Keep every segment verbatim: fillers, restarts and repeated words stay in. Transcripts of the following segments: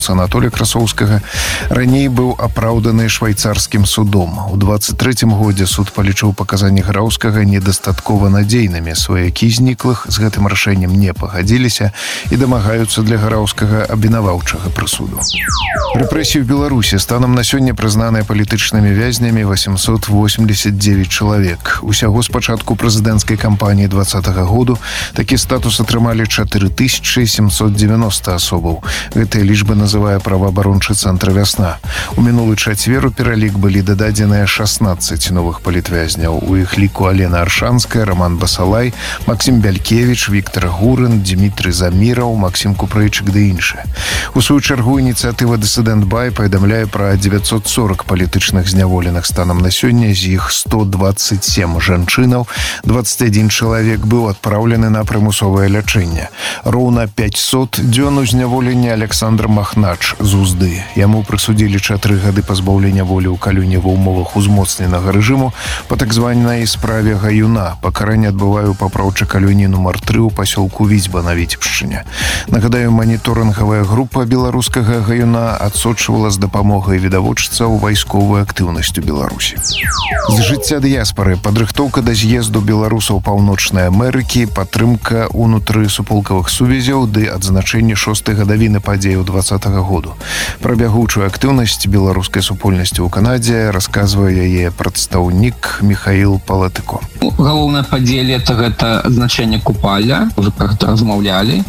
Анатолія Красоўскага раней быў апраўданы швайцарскім судом. У двадцать третьем годзе суд палічыў паказанні Гараўскага недастаткова надзейнымі. Сваякі зніклых з гэтым рашэннем не пагадзіліся і дамагаюцца для Гараўскага абвінаваўчага прысуду. Рэпрэсіі ў Беларусі станам на сёння прызнаныя палітычнымі вязнямі восемьсот восемьдесят девять чалавек. Усяго з пачатку прэзідэнцкай кампаніі двадцатага году такі статус атрымалі чатыры тысячы семьсот девяносто асобаў. Гэтыя лічбы называюць называе праваабарончы цэнтр «Вясна». У мінулы чацвер у пералік былі дададзеныя шестнадцать новых палітвязняў. У іх ліку Алена Аршанская, Роман Басалай, Максим Бялькевич, Віктор Гурын, Дмітрий Заміраў, Максим Купрэйчык ды іншыя. У сваю чаргу ініцыятыва «Дысідэнт Бай» паведамляе пра девятьсот сорок палітычных зняволеных станам на сёння, з іх сто двадцать семь жанчынаў, двадцать один чалавек быў адпраўлены на прымусовае лячэнне. Роўна пятьсот дзён у зняволенні Александр Махнач з Узды. Яму прысудзілі чатыры гады пазбаўлення волі ў калюні ва ўмовах узмоцненага рэжыму па так званай справе Гаюна. Пакаранне адбывае ў папраўчай калюні нумар тры ў пасёлку Віцьба на Віцебшчыне. Нагадаю, маніторынгавая група беларускага Гаюна адсочвала з дапамогай відавочцаў вайсковую актыўнасць у Беларусі. З жыцця дыяспары, падрыхтоўка да з'езду беларусаў Паўночнай Амерыкі, падтрымка ўнутры суполкавых сувязяў ды адзначэнне шостай гадавіны падзеяў двадцатага году. Пра бягучую актыўнасць беларускай супольнасці ў Канадзе расказвае яе прадстаўнік Михаил Палатыко. Галоўная падзея лета — гэта адзначэнне Купаля, уже пра гэта размаўлялі.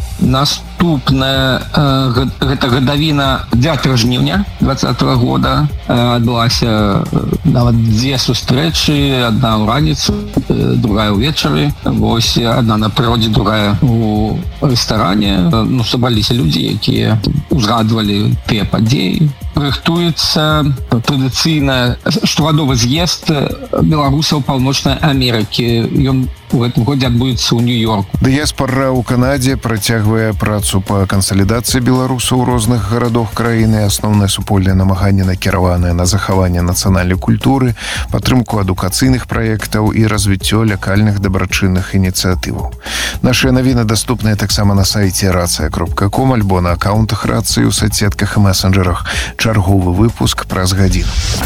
Наступная э, гэта гадавіна дзевятага жніўня двадцатага года. Э, адбылася э, нават дзве сустрэчы, адна ў раніцу, э, другая ўвечары. Вось адна на прыродзе, другая у рэстаране. Э, ну, сабраліся людзі, якія узгадвалі тыя падзеі. Рыхтуецца традыцыйна штогадовы з'езд беларусаў Паўночнай Амерыкі. Ён у гэтым годзе адбудзецца ў Нью-Йорку. Дыяспара ў Канадзе працягвае працу па кансалідацыі беларусаў у розных гарадах краіны. Асноўнае супольнае намаганне накіраванае на захаванне нацыянальнай культуры, падтрымку адукацыйных праектаў і развіццё лакальных дабрачынных ініцыятываў. Нашыя навіны даступныя таксама на сайце рацыя кропка ком альбо на акаунтах рацыі ў соцсетках і месенджерах. Чарговы выпуск праз гадзіну.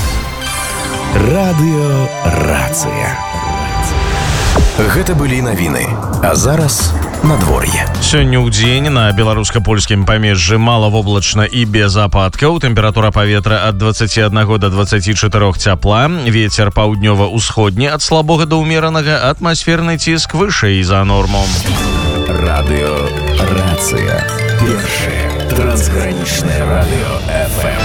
Радыё Рацыя. Гэта былі навіны. А зараз надвор'е. Сёння ў дзень на беларуска-польскім памежжы малавоблачна і без ападкаў. Тэмпература паветра ад двадцаці аднаго да двадцаці чатырох цяпла. Вецер паўднёва-ўсходні ад слабога да ўмеранага, атмасферны ціск вышэй за норму. Радыё Рацыя. Першае трансгранічнае радыё.